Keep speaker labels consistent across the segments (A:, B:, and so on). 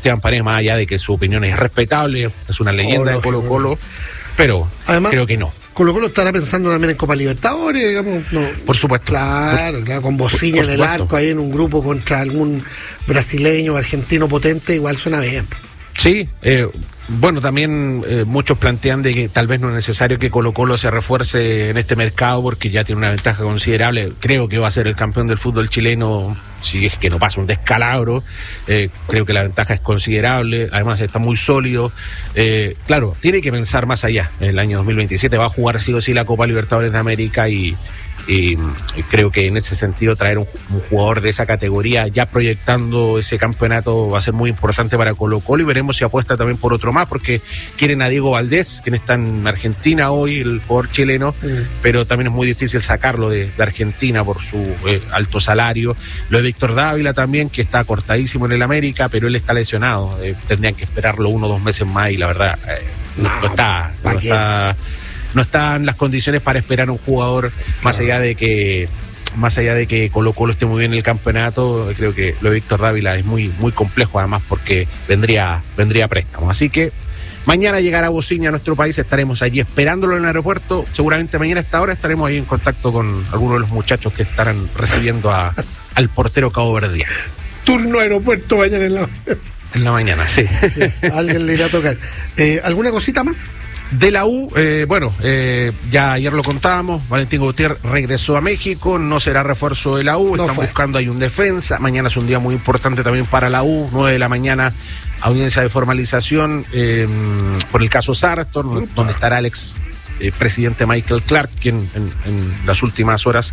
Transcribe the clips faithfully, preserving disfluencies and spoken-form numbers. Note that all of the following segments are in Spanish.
A: Esteban Paredes, más allá de que su opinión es respetable, es una leyenda de Colo Colo, pero además, creo que no.
B: Colo Colo estará pensando también en Copa Libertadores, digamos. No.
A: Por supuesto.
B: Claro,
A: por,
B: claro, con Bociña en el arco, ahí en un grupo contra algún brasileño o argentino potente, igual suena bien.
A: Sí, eh, bueno, también eh, muchos plantean de que tal vez no es necesario que Colo Colo se refuerce en este mercado porque ya tiene una ventaja considerable. Creo que va a ser el campeón del fútbol chileno si es que no pasa un descalabro. Eh, creo que la ventaja es considerable, además está muy sólido. Eh, claro, tiene que pensar más allá. El año dos mil veintisiete va a jugar sí o sí la Copa Libertadores de América y... Y, y creo que en ese sentido traer un, un jugador de esa categoría ya proyectando ese campeonato va a ser muy importante para Colo Colo, y veremos si apuesta también por otro más, porque quieren a Diego Valdés, quien está en Argentina hoy, el jugador chileno, mm. pero también es muy difícil sacarlo de, de Argentina por su eh, alto salario. Lo de Víctor Dávila también, que está cortadísimo en el América, pero él está lesionado, eh, tendrían que esperarlo uno o dos meses más y la verdad eh, no, no, no está no está no están las condiciones para esperar a un jugador, claro. más allá de que más allá de que Colo Colo esté muy bien en el campeonato. Creo que lo de Víctor Dávila es muy muy complejo, además porque vendría vendría a préstamo. Así que mañana llegará Bociña a nuestro país, estaremos allí esperándolo en el aeropuerto. Seguramente mañana a esta hora estaremos ahí en contacto con algunos de los muchachos que estarán recibiendo a, al portero caboverdiano.
B: Turno aeropuerto mañana en la
A: en la mañana, sí.
B: sí alguien le irá a tocar. Eh, ¿Alguna cosita más?
A: De la U, eh, bueno, eh, ya ayer lo contábamos, Valentín Gutiérrez regresó a México, no será refuerzo de la U, no están fue. buscando ahí un defensa. Mañana es un día muy importante también para la U, nueve de la mañana, audiencia de formalización eh, por el caso Sartor, Upa. donde estará el ex eh, presidente Michael Clark, quien en, en las últimas horas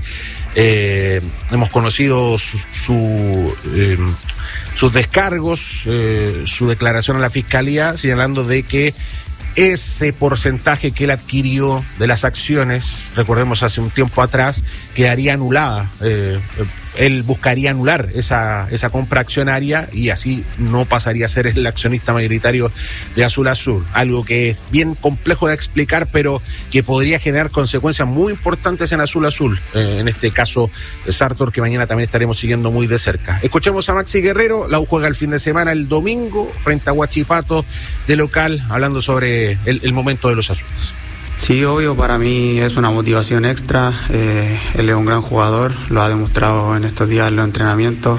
A: eh, hemos conocido su... su eh, sus descargos, eh, su declaración a la Fiscalía, señalando de que ese porcentaje que él adquirió de las acciones, recordemos hace un tiempo atrás, quedaría anulada. Eh, él buscaría anular esa, esa compra accionaria y así no pasaría a ser el accionista mayoritario de Azul Azul. Algo que es bien complejo de explicar, pero que podría generar consecuencias muy importantes en Azul Azul. Eh, en este caso, Sartor, que mañana también estaremos siguiendo muy de cerca. Escuchemos a Maxi Guerrero. La U juega el fin de semana, el domingo, frente a Huachipato de local, hablando sobre el, el momento de los azules.
C: Sí, obvio, para mí es una motivación extra. Eh, él es un gran jugador, lo ha demostrado en estos días en los entrenamientos,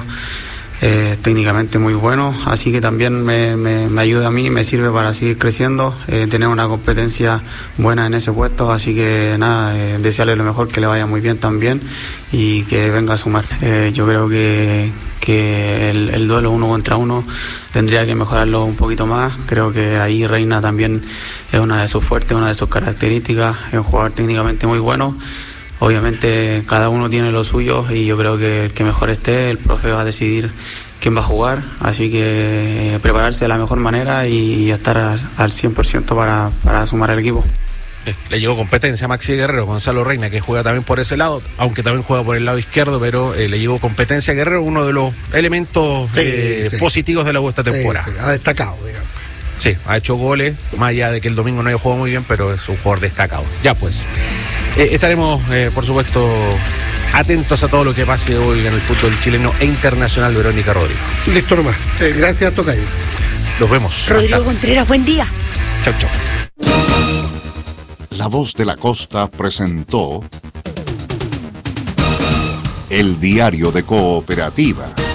C: eh, técnicamente muy bueno, así que también me, me, me ayuda a mí, me sirve para seguir creciendo, eh, tener una competencia buena en ese puesto, así que nada, eh, desearle lo mejor, que le vaya muy bien también y que venga a sumar. Eh, yo creo que que el, el duelo uno contra uno tendría que mejorarlo un poquito más. Creo que ahí Reina también es una de sus fuertes, una de sus características, es un jugador técnicamente muy bueno. Obviamente cada uno tiene lo suyo y yo creo que el que mejor esté, el profe va a decidir quién va a jugar, así que eh, prepararse de la mejor manera y, y estar al, al cien por ciento para, para sumar al equipo.
A: Le llegó competencia a Maxi Guerrero, Gonzalo Reina, que juega también por ese lado, aunque también juega por el lado izquierdo, pero eh, le llegó competencia a Guerrero, uno de los elementos sí, eh, sí. positivos de la U esta temporada.
B: Sí, sí. Ha destacado, digamos.
A: Sí, ha hecho goles, más allá de que el domingo no haya jugado muy bien, pero es un jugador destacado. Ya pues, eh, estaremos, eh, por supuesto, atentos a todo lo que pase hoy en el fútbol chileno e internacional. Verónica Rodrigo.
B: Listo nomás. Eh, gracias, Tocayo.
A: Nos vemos.
D: Rodrigo Hasta. Contreras, buen día.
A: Chau, chau.
E: La Voz de la Costa presentó El Diario de Cooperativa.